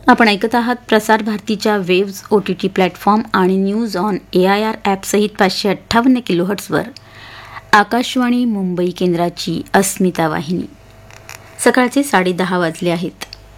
आपण ऐकत आहात प्रसार भारतीच्या वेव्ज OTT प्लॅटफॉर्म आणि news on AIR ॲपसहित 558 किलोहर्ट्झवर Akashvani Mumbai केंद्राची अस्मिता वाहिनी. सकाळचे 10:30 वाजले आहेत.